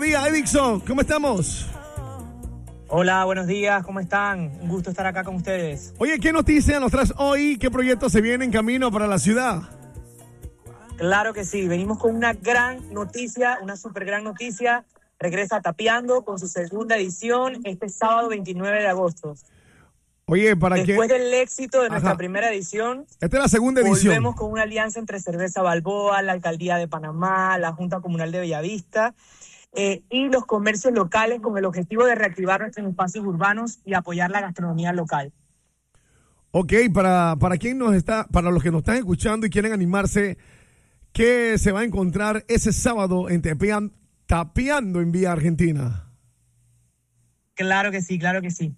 días, Edixon. ¿Cómo estamos? Hola, buenos días. ¿Cómo están? Un gusto estar acá con ustedes. Oye, ¿qué noticias nos traes hoy? ¿Qué proyectos se vienen en camino para la ciudad? Claro que sí. Venimos con una gran noticia, una súper gran noticia. Regresa Tapeando con su segunda edición este sábado 29 de agosto. Oye, ¿para qué? Después del éxito de nuestra primera edición, esta es la segunda edición. Volvemos con una alianza entre Cerveza Balboa, la Alcaldía de Panamá, la Junta Comunal de Bellavista y los comercios locales con el objetivo de reactivar nuestros espacios urbanos y apoyar la gastronomía local. Ok, para para los que nos están escuchando y quieren animarse, ¿qué se va a encontrar ese sábado en Tapeando en Vía Argentina? Claro que sí, claro que sí.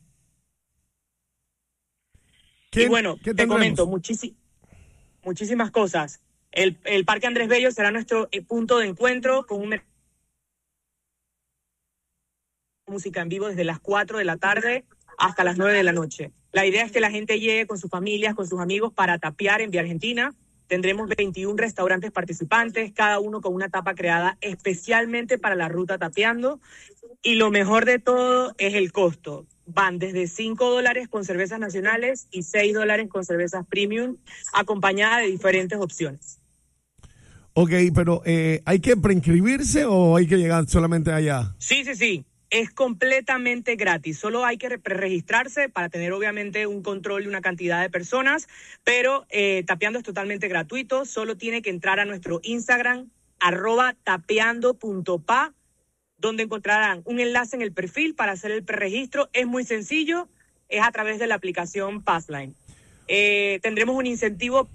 Y bueno, te comento muchísimas cosas. El Parque Andrés Bello será nuestro punto de encuentro con música en vivo desde las 4 de la tarde hasta las 9 de la noche. La idea es que la gente llegue con sus familias, con sus amigos para tapear en Vía Argentina. Tendremos 21 restaurantes participantes, cada uno con una tapa creada especialmente para la ruta Tapeando. Y lo mejor de todo es el costo. Van desde $5 con cervezas nacionales y $6 con cervezas premium, acompañada de diferentes opciones. Ok, pero ¿hay que preinscribirse o hay que llegar solamente allá? Sí. Es completamente gratis. Solo hay que registrarse para tener obviamente un control de una cantidad de personas, pero Tapeando es totalmente gratuito. Solo tiene que entrar a nuestro Instagram, @tapeando.pa, donde encontrarán un enlace en el perfil para hacer el preregistro. Es muy sencillo, es a través de la aplicación Passline. Tendremos un incentivo.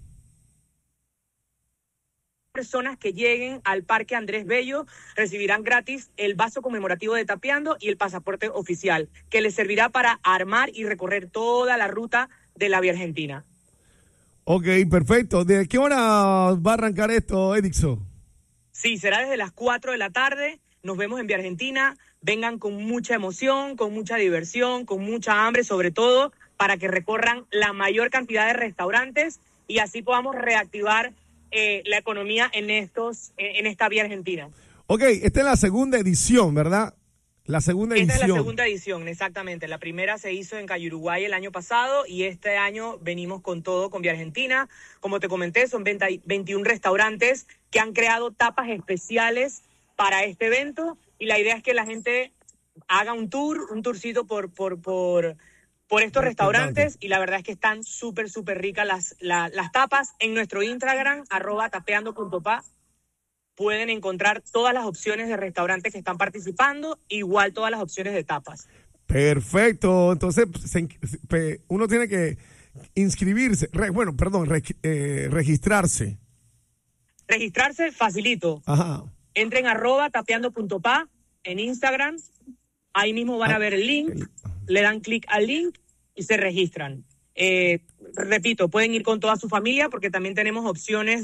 Personas que lleguen al Parque Andrés Bello recibirán gratis el vaso conmemorativo de Tapeando y el pasaporte oficial, que les servirá para armar y recorrer toda la ruta de la Vía Argentina. Ok, perfecto. ¿De qué hora va a arrancar esto, Edixon? Sí, será desde las 4 de la tarde. Nos vemos en Vía Argentina. Vengan con mucha emoción, con mucha diversión, con mucha hambre, sobre todo, para que recorran la mayor cantidad de restaurantes y así podamos reactivar la economía en esta Vía Argentina. Ok, esta es la segunda edición, ¿verdad? Esta es la segunda edición, exactamente. La primera se hizo en Cayuruguay el año pasado y este año venimos con todo con Vía Argentina. Como te comenté, son 21 restaurantes que han creado tapas especiales para este evento y la idea es que la gente haga un tourcito por estos restaurantes y la verdad es que están súper ricas las tapas. En nuestro Instagram, @tapeando.pa, pueden encontrar todas las opciones de restaurantes que están participando, igual todas las opciones de tapas. Perfecto, entonces uno tiene que inscribirse, registrarse. Registrarse facilito. Ajá. Entren @tapeando.pa en Instagram, ahí mismo van a ver el link. Le dan clic al link y se registran. Repito, pueden ir con toda su familia porque también tenemos opciones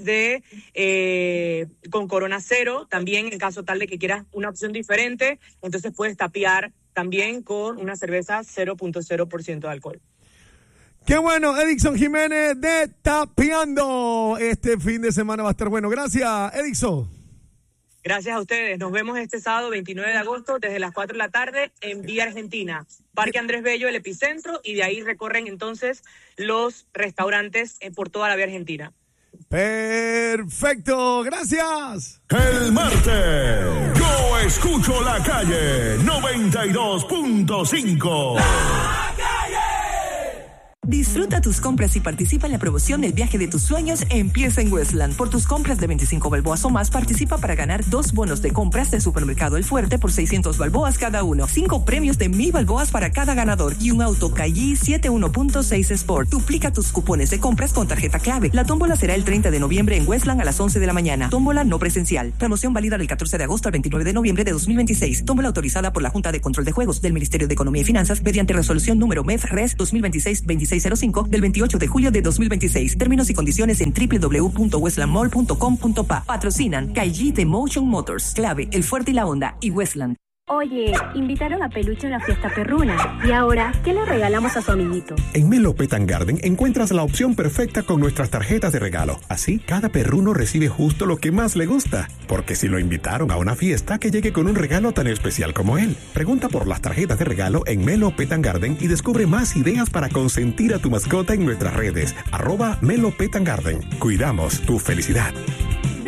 con Corona Cero, también en caso tal de que quieras una opción diferente, entonces puedes tapear también con una cerveza 0.0% de alcohol. Qué bueno, Edixon Jiménez de Tapeando. Este fin de semana va a estar bueno. Gracias, Edixon. Gracias a ustedes. Nos vemos este sábado 29 de agosto desde las 4 de la tarde en Vía Argentina. Parque Andrés Bello, el epicentro, y de ahí recorren entonces los restaurantes por toda la Vía Argentina. Perfecto, gracias. El martes, yo escucho la calle 92.5. Disfruta tus compras y participa en la promoción del viaje de tus sueños. Empieza en Westland. Por tus compras de 25 balboas o más, participa para ganar 2 bonos de compras de Supermercado El Fuerte por 600 balboas cada uno, 5 premios de 1000 balboas para cada ganador y un auto Cayi 71.6 Sport. Duplica tus cupones de compras con tarjeta clave. La tómbola será el 30 de noviembre en Westland a las 11 de la mañana. Tómbola no presencial. Promoción válida del 14 de agosto al 29 de noviembre de 2026. Tómbola autorizada por la Junta de Control de Juegos del Ministerio de Economía y Finanzas mediante resolución número MEF-RES 2026-2605 del 28 de julio de 2026. Términos y condiciones en www.westlandmall.com.pa. Patrocinan Cayi de Motion Motors, Clave, El Fuerte y La Onda y Westland. Oye, invitaron a Peluche a una fiesta perruna. ¿Y ahora qué le regalamos a su amiguito? En Melo Pet & Garden encuentras la opción perfecta con nuestras tarjetas de regalo. Así, cada perruno recibe justo lo que más le gusta. Porque si lo invitaron a una fiesta, que llegue con un regalo tan especial como él. Pregunta por las tarjetas de regalo en Melo Pet & Garden y descubre más ideas para consentir a tu mascota en nuestras redes. @Melo Pet & Garden. Cuidamos tu felicidad.